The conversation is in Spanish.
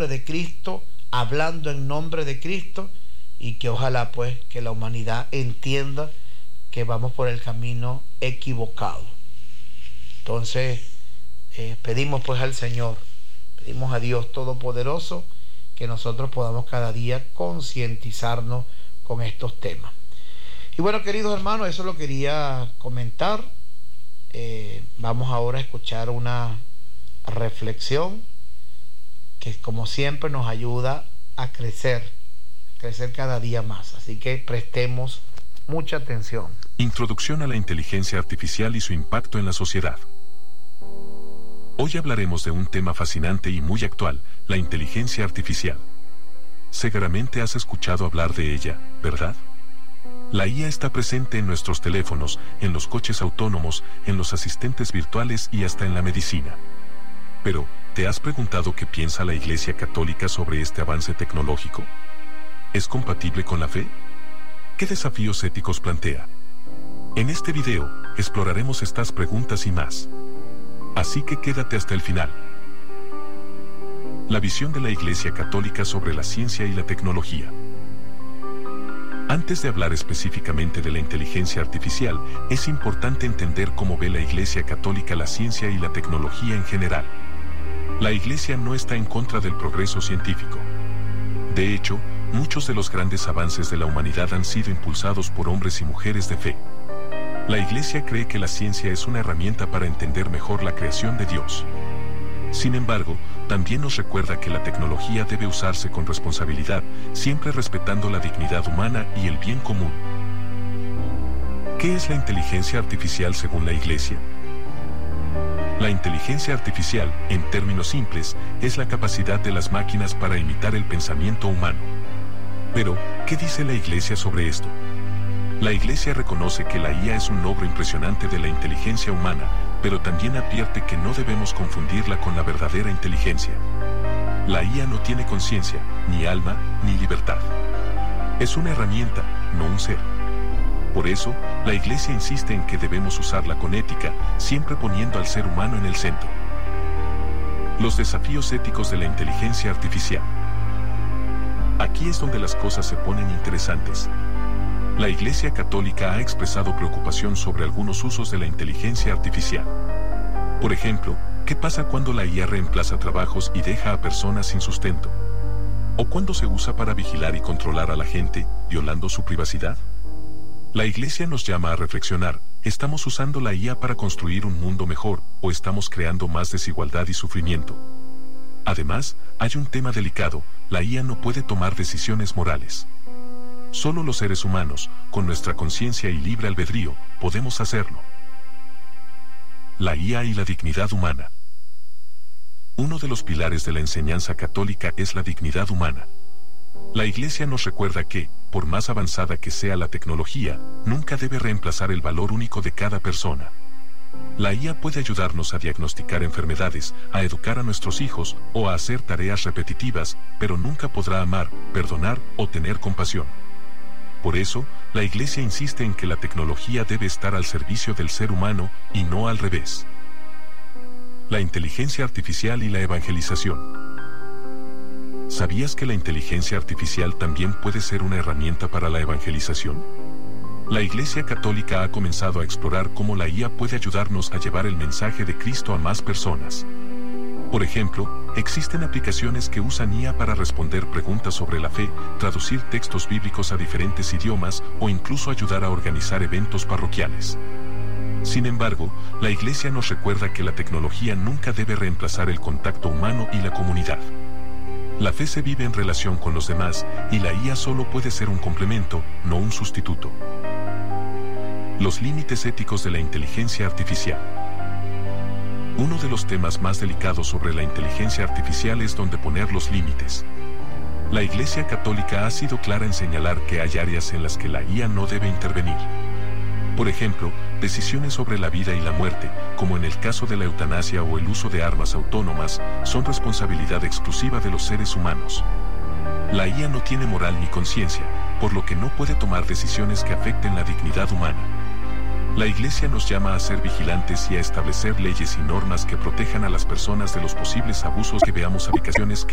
nombre de Cristo, hablando en nombre de Cristo, y que ojalá pues que la humanidad entienda que vamos por el camino equivocado. Entonces pedimos pues al Señor, pedimos a Dios Todopoderoso que nosotros podamos cada día concientizarnos con estos temas. Y bueno, queridos hermanos, eso lo quería comentar. Vamos ahora a escuchar una reflexión que, como siempre, nos ayuda a crecer cada día más. Así que prestemos mucha atención. Introducción a la inteligencia artificial y su impacto en la sociedad. Hoy hablaremos de un tema fascinante y muy actual, la inteligencia artificial. Seguramente has escuchado hablar de ella, ¿verdad? La IA está presente en nuestros teléfonos, en los coches autónomos, en los asistentes virtuales y hasta en la medicina. Pero, ¿te has preguntado qué piensa la Iglesia Católica sobre este avance tecnológico? ¿Es compatible con la fe? ¿Qué desafíos éticos plantea? En este video, exploraremos estas preguntas y más. Así que quédate hasta el final. La visión de la Iglesia Católica sobre la ciencia y la tecnología. Antes de hablar específicamente de la inteligencia artificial, es importante entender cómo ve la Iglesia Católica la ciencia y la tecnología en general. La Iglesia no está en contra del progreso científico. De hecho, muchos de los grandes avances de la humanidad han sido impulsados por hombres y mujeres de fe. La Iglesia cree que la ciencia es una herramienta para entender mejor la creación de Dios. Sin embargo, también nos recuerda que la tecnología debe usarse con responsabilidad, siempre respetando la dignidad humana y el bien común. ¿Qué es la inteligencia artificial según la Iglesia? La inteligencia artificial, en términos simples, es la capacidad de las máquinas para imitar el pensamiento humano. Pero, ¿qué dice la Iglesia sobre esto? La Iglesia reconoce que la IA es un logro impresionante de la inteligencia humana, pero también advierte que no debemos confundirla con la verdadera inteligencia. La IA no tiene conciencia, ni alma, ni libertad. Es una herramienta, no un ser. Por eso, la Iglesia insiste en que debemos usarla con ética, siempre poniendo al ser humano en el centro. Los desafíos éticos de la inteligencia artificial. Aquí es donde las cosas se ponen interesantes. La Iglesia Católica ha expresado preocupación sobre algunos usos de la inteligencia artificial. Por ejemplo, ¿qué pasa cuando la IA reemplaza trabajos y deja a personas sin sustento? ¿O cuando se usa para vigilar y controlar a la gente, violando su privacidad? La Iglesia nos llama a reflexionar, ¿estamos usando la IA para construir un mundo mejor, o estamos creando más desigualdad y sufrimiento? Además, hay un tema delicado, la IA no puede tomar decisiones morales. Solo los seres humanos, con nuestra conciencia y libre albedrío, podemos hacerlo. La IA y la dignidad humana. Uno de los pilares de la enseñanza católica es la dignidad humana. La Iglesia nos recuerda que, por más avanzada que sea la tecnología, nunca debe reemplazar el valor único de cada persona. La IA puede ayudarnos a diagnosticar enfermedades, a educar a nuestros hijos o a hacer tareas repetitivas, pero nunca podrá amar, perdonar o tener compasión. Por eso, la Iglesia insiste en que la tecnología debe estar al servicio del ser humano y no al revés. La inteligencia artificial y la evangelización. ¿Sabías que la inteligencia artificial también puede ser una herramienta para la evangelización? La Iglesia Católica ha comenzado a explorar cómo la IA puede ayudarnos a llevar el mensaje de Cristo a más personas. Por ejemplo, existen aplicaciones que usan IA para responder preguntas sobre la fe, traducir textos bíblicos a diferentes idiomas o incluso ayudar a organizar eventos parroquiales. Sin embargo, la Iglesia nos recuerda que la tecnología nunca debe reemplazar el contacto humano y la comunidad. La fe se vive en relación con los demás y la IA solo puede ser un complemento, no un sustituto. Los límites éticos de la inteligencia artificial. Uno de los temas más delicados sobre la inteligencia artificial es dónde poner los límites. La Iglesia Católica ha sido clara en señalar que hay áreas en las que la IA no debe intervenir. Por ejemplo, decisiones sobre la vida y la muerte, como en el caso de la eutanasia o el uso de armas autónomas, son responsabilidad exclusiva de los seres humanos. La IA no tiene moral ni conciencia, por lo que no puede tomar decisiones que afecten la dignidad humana. La Iglesia nos llama a ser vigilantes y a establecer leyes y normas que protejan a las personas de los posibles abusos que veamos aplicaciones que